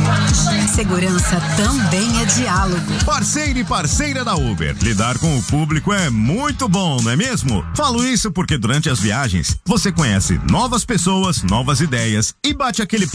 Segurança também é diálogo. Parceiro e parceira da Uber. Lidar com o público é muito bom, não é mesmo? Falo isso porque durante as viagens você conhece novas pessoas, novas ideias e bate aquele